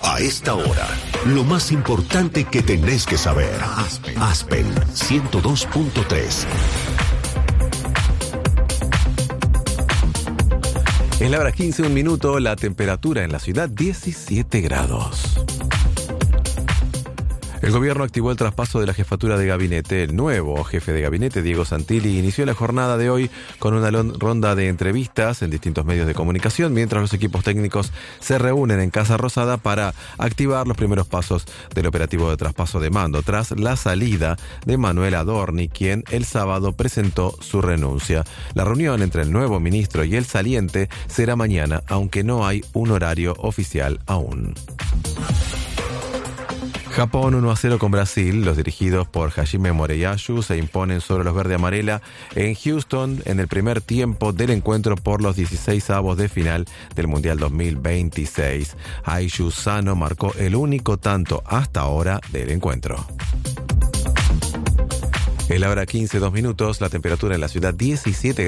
A esta hora, lo más importante que tenés que saber. Aspen 102.3. Es la hora 15, 1 minuto, la temperatura en la ciudad 17 grados. El gobierno activó el traspaso de la jefatura de gabinete. El nuevo jefe de gabinete, Diego Santilli, inició la jornada de hoy con una ronda de entrevistas en distintos medios de comunicación, mientras los equipos técnicos se reúnen en Casa Rosada para activar los primeros pasos del operativo de traspaso de mando, tras la salida de Manuel Adorni, quien el sábado presentó su renuncia. La reunión entre el nuevo ministro y el saliente será mañana, aunque no hay un horario oficial aún. Japón 1-0 con Brasil. Los dirigidos por Hajime Moreyasu se imponen sobre los verde-amarela en Houston en el primer tiempo del encuentro por los 16avos de final del Mundial 2026. Aishu Sano marcó el único tanto hasta ahora del encuentro. Es la hora 15, 2 minutos, la temperatura en la ciudad 17